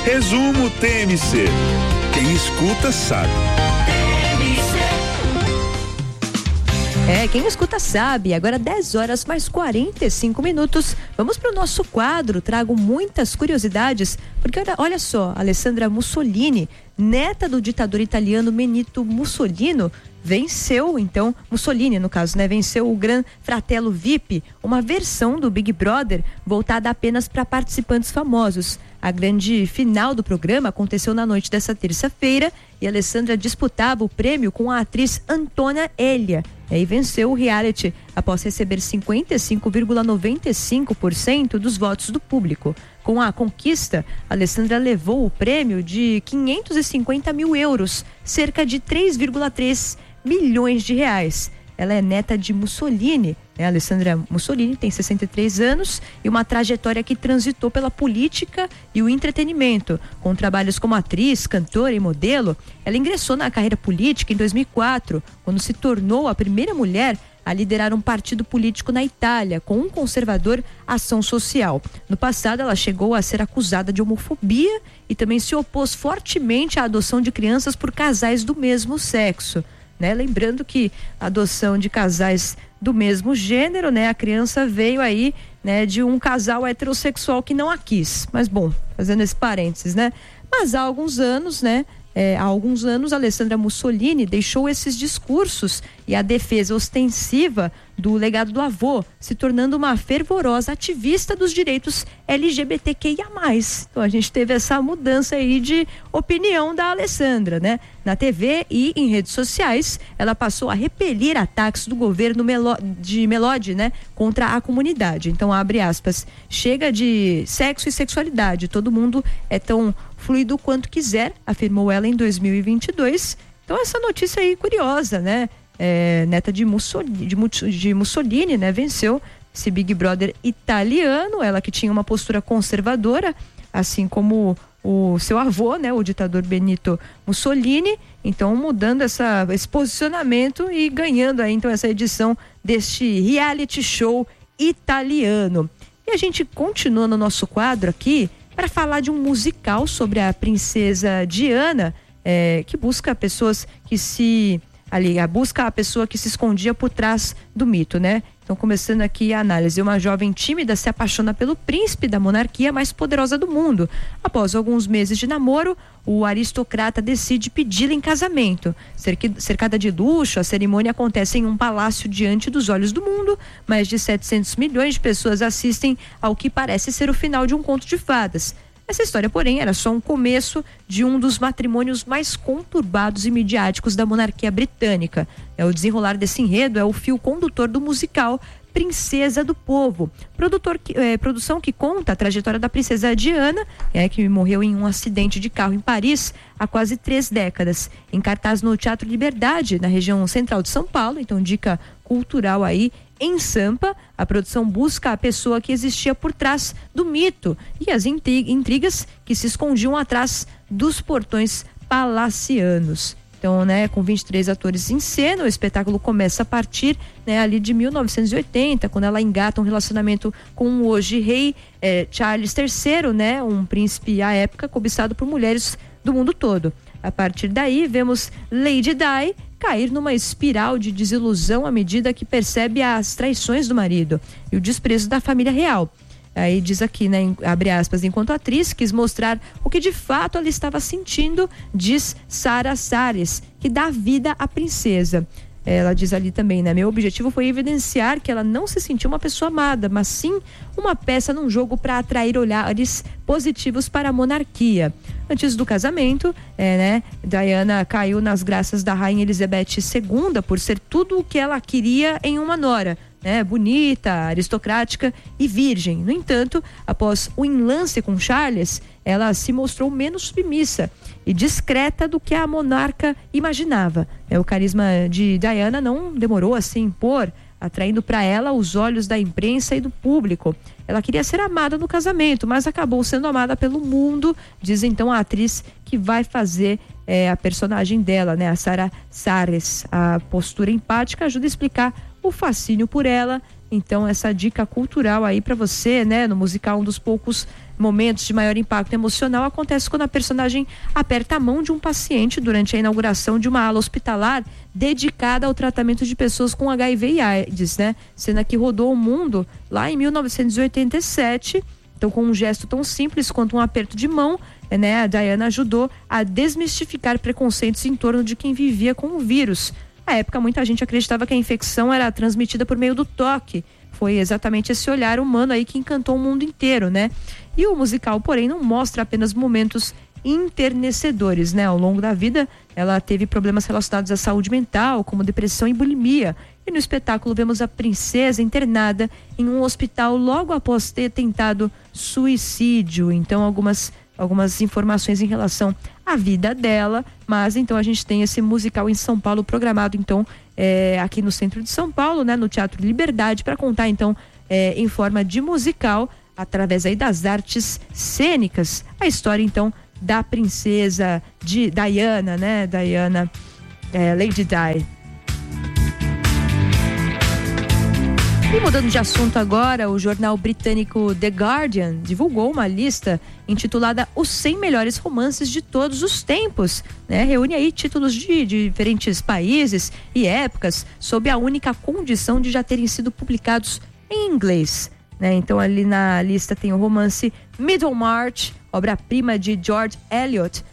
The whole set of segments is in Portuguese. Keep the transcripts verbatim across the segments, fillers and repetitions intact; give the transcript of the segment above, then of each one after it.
Resumo T M C. Quem escuta sabe. É, quem escuta sabe. Agora dez horas mais quarenta e cinco minutos. Vamos para o nosso quadro. Trago muitas curiosidades, porque olha, olha só, Alessandra Mussolini, neta do ditador italiano Benito Mussolini, venceu, então, Mussolini no caso, né? Venceu o Gran Fratello V I P, uma versão do Big Brother voltada apenas para participantes famosos. A grande final do programa aconteceu na noite dessa terça-feira e a Alessandra disputava o prêmio com a atriz Antônia Elia. E aí venceu o reality após receber cinquenta e cinco vírgula noventa e cinco por cento dos votos do público. Com a conquista, a Alessandra levou o prêmio de quinhentos e cinquenta mil euros, cerca de três vírgula três milhões de reais. Ela é neta de Mussolini, né? A Alessandra Mussolini tem sessenta e três anos e uma trajetória que transitou pela política e o entretenimento. Com trabalhos como atriz, cantora e modelo, ela ingressou na carreira política em dois mil e quatro, quando se tornou a primeira mulher a liderar um partido político na Itália, com um conservador Ação Social. No passado, ela chegou a ser acusada de homofobia e também se opôs fortemente à adoção de crianças por casais do mesmo sexo. Né? Lembrando que a adoção de casais do mesmo gênero, né? A criança veio aí, né, de um casal heterossexual que não a quis. Mas bom, fazendo esse parênteses, né? Mas há alguns anos, né? É, há alguns anos, a Alessandra Mussolini deixou esses discursos e a defesa ostensiva do legado do avô, se tornando uma fervorosa ativista dos direitos L G B T Q I A mais. Então a gente teve essa mudança aí de opinião da Alessandra, né? Na T V e em redes sociais, ela passou a repelir ataques do governo Melo, de Melodi, né? Contra a comunidade. Então, abre aspas, chega de sexo e sexualidade, todo mundo é tão fluido quanto quiser, afirmou ela em dois mil e vinte e dois. Então, essa notícia aí curiosa, né? É, neta de Mussolini, de, de Mussolini, né? Venceu esse Big Brother italiano, ela que tinha uma postura conservadora, assim como o seu avô, né? O ditador Benito Mussolini. Então, mudando essa, esse posicionamento e ganhando aí, então, essa edição deste reality show italiano. E a gente continua no nosso quadro aqui para falar de um musical sobre a princesa Diana, é, que busca pessoas que se... ali, a busca a pessoa que se escondia por trás do mito, né? Então, começando aqui a análise, uma jovem tímida se apaixona pelo príncipe da monarquia mais poderosa do mundo. Após alguns meses de namoro, o aristocrata decide pedi-la em casamento. Cercada de luxo, a cerimônia acontece em um palácio diante dos olhos do mundo. Mais de setecentos milhões de pessoas assistem ao que parece ser o final de um conto de fadas. Essa história, porém, era só um começo de um dos matrimônios mais conturbados e midiáticos da monarquia britânica. É, o desenrolar desse enredo é o fio condutor do musical Princesa do Povo, produtor que, é, produção que conta a trajetória da princesa Diana, é, que morreu em um acidente de carro em Paris há quase três décadas. Em cartaz no Teatro Liberdade, na região central de São Paulo, então dica cultural aí. Em Sampa, a produção busca a pessoa que existia por trás do mito e as intrigas que se escondiam atrás dos portões palacianos. Então, né, com vinte e três atores em cena, o espetáculo começa a partir, né, ali de mil novecentos e oitenta, quando ela engata um relacionamento com o hoje rei eh, Charles terceiro, né, um príncipe à época cobiçado por mulheres do mundo todo. A partir daí, vemos Lady Di cair numa espiral de desilusão à medida que percebe as traições do marido e o desprezo da família real. Aí diz aqui, né, abre aspas, enquanto a atriz quis mostrar o que de fato ela estava sentindo, diz Sara Sares, que dá vida à princesa. Ela diz ali também, né, meu objetivo foi evidenciar que ela não se sentiu uma pessoa amada, mas sim uma peça num jogo para atrair olhares positivos para a monarquia. Antes do casamento, é, né, Diana caiu nas graças da rainha Elizabeth segunda por ser tudo o que ela queria em uma nora, né, bonita, aristocrática e virgem. No entanto, após o enlace com Charles, ela se mostrou menos submissa e discreta do que a monarca imaginava. É, o carisma de Diana não demorou a se impor, atraindo para ela os olhos da imprensa e do público. Ela queria ser amada no casamento, mas acabou sendo amada pelo mundo, diz então a atriz que vai fazer é, a personagem dela, né, a Sara Sares. A postura empática ajuda a explicar o fascínio por ela Então essa dica cultural aí para você, né? No musical, um dos poucos momentos de maior impacto emocional acontece quando a personagem aperta a mão de um paciente durante a inauguração de uma ala hospitalar dedicada ao tratamento de pessoas com H I V e AIDS, né? Cena que rodou o mundo lá em mil novecentos e oitenta e sete. Então, com um gesto tão simples quanto um aperto de mão, né, a Diana ajudou a desmistificar preconceitos em torno de quem vivia com o vírus. Na época, muita gente acreditava que a infecção era transmitida por meio do toque. Foi exatamente esse olhar humano aí que encantou o mundo inteiro, né? E o musical, porém, não mostra apenas momentos enternecedores, né? Ao longo da vida, ela teve problemas relacionados à saúde mental, como depressão e bulimia. E no espetáculo vemos a princesa internada em um hospital logo após ter tentado suicídio. Então, algumas algumas informações em relação à vida dela, mas então a gente tem esse musical em São Paulo programado então é, aqui no centro de São Paulo, né, no Teatro Liberdade, para contar então é, em forma de musical, através aí das artes cênicas, a história então da princesa de Diana, né, Diana, é, Lady Di. E mudando de assunto agora, o jornal britânico The Guardian divulgou uma lista intitulada Os cem Melhores Romances de Todos os Tempos, né? Reúne aí títulos de, de diferentes países e épocas, sob a única condição de já terem sido publicados em inglês, né? Então ali na lista tem o romance Middlemarch, obra-prima de George Eliot,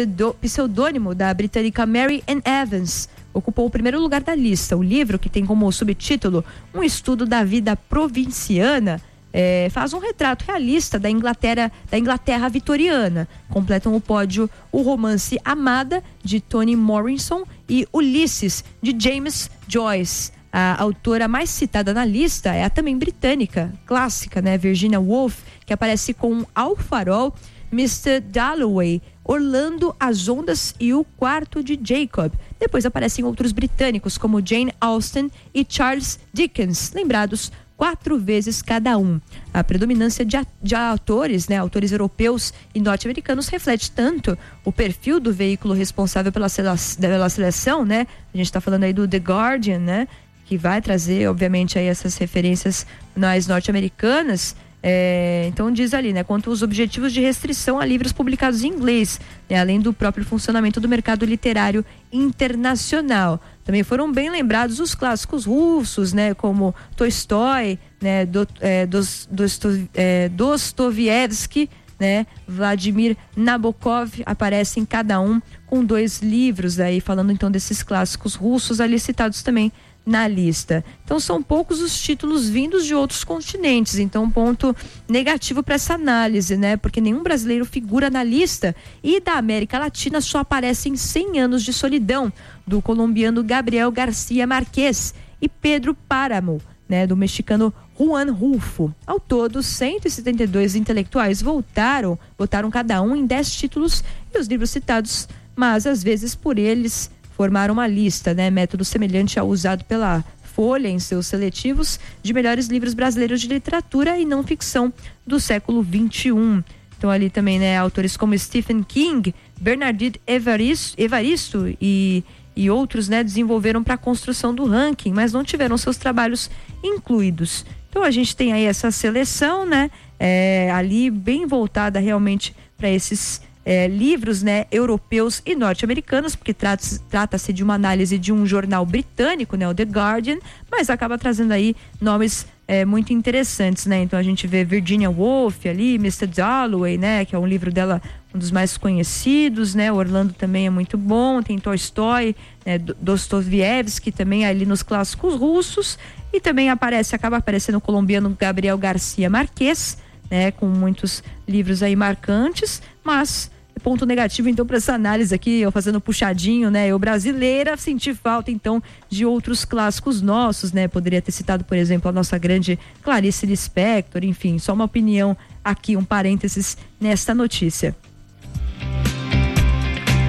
pseudônimo da britânica Mary Ann Evans. Ocupou o primeiro lugar da lista. O livro, que tem como subtítulo Um Estudo da Vida Provinciana, é, faz um retrato realista da Inglaterra, da Inglaterra vitoriana. Completam o pódio o romance Amada, de Toni Morrison, e Ulisses, de James Joyce. A autora mais citada na lista é a também britânica, clássica, né, Virginia Woolf, que aparece com Ao Farol, mister Dalloway, Orlando, As Ondas e O Quarto de Jacob. Depois aparecem outros britânicos como Jane Austen e Charles Dickens, lembrados quatro vezes cada um. A predominância de, de autores, né, autores europeus e norte-americanos reflete tanto o perfil do veículo responsável pela, sele- pela seleção, né? A gente está falando aí do The Guardian, né? Que vai trazer, obviamente, aí essas referências mais norte-americanas. É, então diz ali, né, quanto aos objetivos de restrição a livros publicados em inglês, né, além do próprio funcionamento do mercado literário internacional. Também foram bem lembrados os clássicos russos, né, como Tolstói, né, do, é, dos, dos, é, Dostoiévski, né, Vladimir Nabokov, aparecem cada um com dois livros aí, falando então desses clássicos russos ali citados também na lista. Então são poucos os títulos vindos de outros continentes, então um ponto negativo para essa análise, né? Porque nenhum brasileiro figura na lista, e da América Latina só aparecem cem anos de solidão, do colombiano Gabriel Garcia Marquez, e Pedro Páramo, né, do mexicano Juan Rulfo. Ao todo, cento e setenta e dois intelectuais votaram, votaram cada um em dez títulos, e os livros citados, mas às vezes por eles formaram uma lista, né, método semelhante ao usado pela Folha em seus seletivos de melhores livros brasileiros de literatura e não ficção do século vinte e um. Então ali também, né, autores como Stephen King, Bernardine Evaristo, Evaristo e, e outros, né, desenvolveram para a construção do ranking, mas não tiveram seus trabalhos incluídos. Então a gente tem aí essa seleção, né, é, ali bem voltada realmente para esses É, livros, né, europeus e norte-americanos, porque trata-se, trata-se de uma análise de um jornal britânico, né, o The Guardian, mas acaba trazendo aí nomes é, muito interessantes, né? Então a gente vê Virginia Woolf ali, mister Dalloway, né, que é um livro dela, um dos mais conhecidos, né? Orlando também é muito bom, tem Tolstói, né, Dostoiévski também ali nos clássicos russos, e também aparece, acaba aparecendo o colombiano Gabriel Garcia Marquez, né, com muitos livros aí marcantes, mas ponto negativo então para essa análise aqui, eu fazendo puxadinho, né, eu brasileira senti falta então de outros clássicos nossos, né, poderia ter citado, por exemplo, a nossa grande Clarice Lispector, enfim, só uma opinião aqui, um parênteses nesta notícia.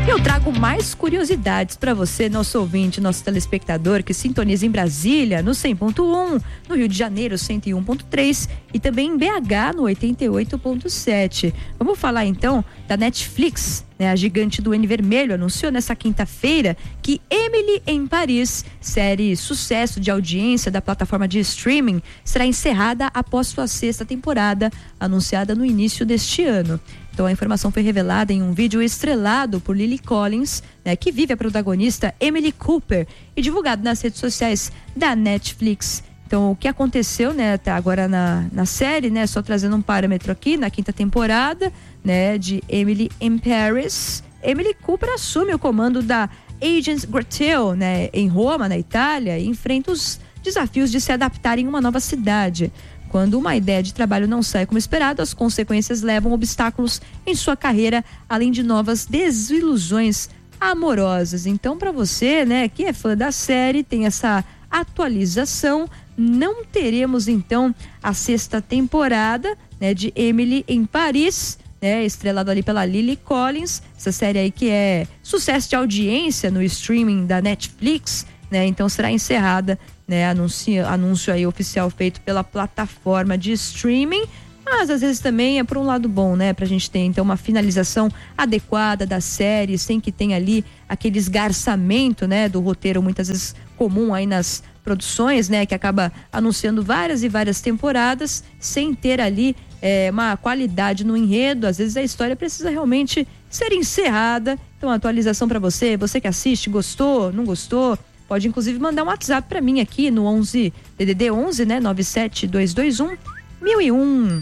Eu trago mais curiosidades para você, nosso ouvinte, nosso telespectador que sintoniza em Brasília no cem ponto um, no Rio de Janeiro cento e um ponto três e também em B H no oitenta e oito ponto sete. Vamos falar então da Netflix, né? A gigante do N vermelho anunciou nessa quinta-feira que Emily em Paris, série sucesso de audiência da plataforma de streaming, será encerrada após sua sexta temporada, anunciada no início deste ano. Então a informação foi revelada em um vídeo estrelado por Lily Collins, né, que vive a protagonista Emily Cooper, e divulgado nas redes sociais da Netflix. Então o que aconteceu, né, até agora na, na série, né, só trazendo um parâmetro aqui, na quinta temporada, né, de Emily in Paris, Emily Cooper assume o comando da Agence Gratel, né, em Roma, na Itália, e enfrenta os desafios de se adaptar em uma nova cidade. Quando uma ideia de trabalho não sai como esperado, as consequências levam obstáculos em sua carreira, além de novas desilusões amorosas. Então, para você, né, que é fã da série, tem essa atualização. Não teremos, então, a sexta temporada, né, de Emily em Paris, né, estrelado ali pela Lily Collins. Essa série aí que é sucesso de audiência no streaming da Netflix, né, então será encerrada, né, anúncio, anúncio aí oficial feito pela plataforma de streaming, mas às vezes também é por um lado bom, né, pra gente ter então uma finalização adequada da série, sem que tenha ali aquele esgarçamento, né, do roteiro muitas vezes comum aí nas produções, né, que acaba anunciando várias e várias temporadas sem ter ali é, uma qualidade no enredo. Às vezes a história precisa realmente ser encerrada. Então, atualização para você, você que assiste, gostou, não gostou? Pode inclusive mandar um WhatsApp para mim aqui no onze, D D D onze, né, nove sete dois dois um, mil e um.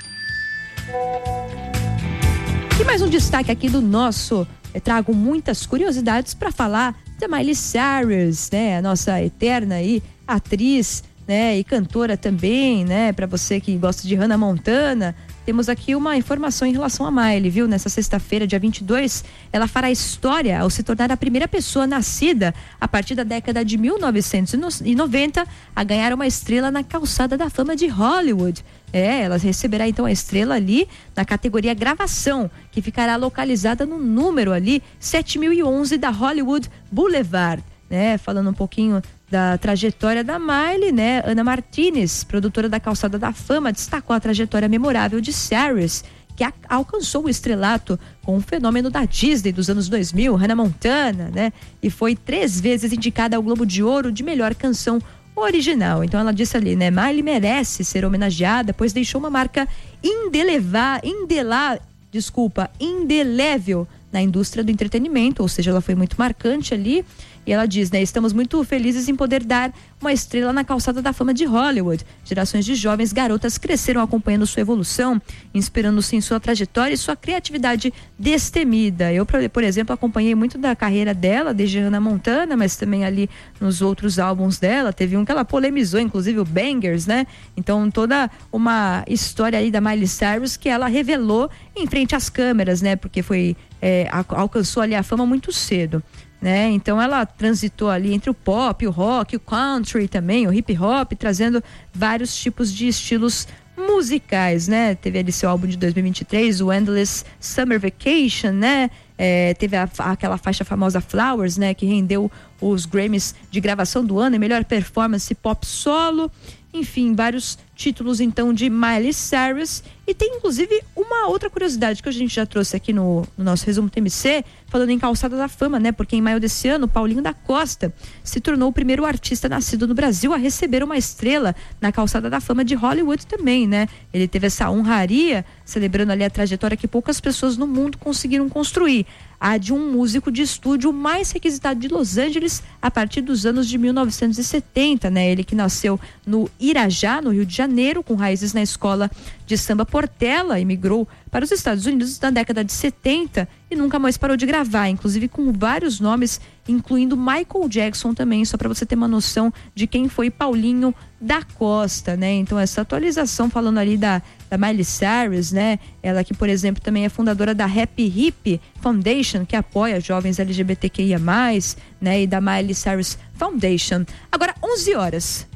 E mais um destaque aqui do nosso, eu trago muitas curiosidades para falar da Miley Cyrus, né, a nossa eterna aí atriz, né, e cantora também, né, para você que gosta de Hannah Montana. Temos aqui uma informação em relação a Miley, viu? Nessa sexta-feira, dia vinte e dois, ela fará história ao se tornar a primeira pessoa nascida a partir da década de mil novecentos e noventa a ganhar uma estrela na calçada da fama de Hollywood. É, ela receberá então a estrela ali na categoria gravação, que ficará localizada no número ali sete mil e onze da Hollywood Boulevard, né? Falando um pouquinho da trajetória da Miley, né? Ana Martinez, produtora da Calçada da Fama, destacou a trajetória memorável de Cyrus, que a, alcançou o estrelato com o fenômeno da Disney dos anos dois mil, Hannah Montana, né? E foi três vezes indicada ao Globo de Ouro de melhor canção original. Então ela disse ali, né? Miley merece ser homenageada, pois deixou uma marca indelevar, indelá, desculpa, indelével na indústria do entretenimento, ou seja, ela foi muito marcante ali. E ela diz, né, estamos muito felizes em poder dar uma estrela na calçada da fama de Hollywood. Gerações de jovens garotas cresceram acompanhando sua evolução, inspirando-se em sua trajetória e sua criatividade destemida. Eu, por exemplo, acompanhei muito da carreira dela, desde Hannah Montana, mas também ali nos outros álbuns dela. Teve um que ela polemizou, inclusive o Bangers, né? Então, toda uma história aí da Miley Cyrus que ela revelou em frente às câmeras, né? Porque foi, é, alcançou ali a fama muito cedo, né? Então ela transitou ali entre o pop, o rock, o country também, o hip hop, trazendo vários tipos de estilos musicais, né? Teve ali seu álbum de dois mil e vinte e três, o Endless Summer Vacation, né? É, teve a, aquela faixa famosa Flowers, né? Que rendeu os Grammys de gravação do ano e melhor performance pop solo. Enfim, vários títulos então de Miley Cyrus. E tem inclusive uma outra curiosidade que a gente já trouxe aqui no, no nosso resumo T M C, falando em Calçada da Fama, né? Porque em maio desse ano, Paulinho da Costa se tornou o primeiro artista nascido no Brasil a receber uma estrela na Calçada da Fama de Hollywood também, né? Ele teve essa honraria, celebrando ali a trajetória que poucas pessoas no mundo conseguiram construir. A de um músico de estúdio mais requisitado de Los Angeles a partir dos anos de mil novecentos e setenta, né? Ele que nasceu no Irajá, no Rio de Janeiro, com raízes na escola de samba Portela, emigrou para os Estados Unidos na década de setenta e nunca mais parou de gravar, inclusive com vários nomes, incluindo Michael Jackson também, só para você ter uma noção de quem foi Paulinho da Costa, né? Então essa atualização falando ali da, da Miley Cyrus, né? Ela que, por exemplo, também é fundadora da Happy Hip Foundation, que apoia jovens L G B T Q I A mais, né? E da Miley Cyrus Foundation. Agora onze horas.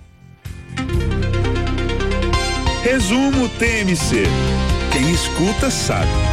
Resumo T M C. Quem escuta sabe.